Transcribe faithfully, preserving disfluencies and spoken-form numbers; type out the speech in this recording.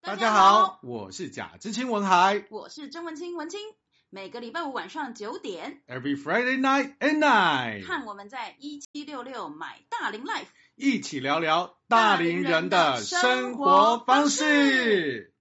大家好，我是贾知青文海， 我是曾文清文清。每个礼拜五晚上九点 ，Every Friday night and night， 看我们在一七六六买大龄 Life， 一起聊聊大龄人的生活方式。